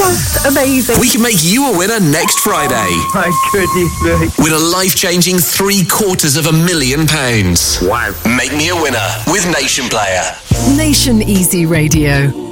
just amazing. We can make you a winner next Friday. My goodness me. Win a life-changing £750,000. Wow. Make me a winner with Nation Player. Nation Easy Radio.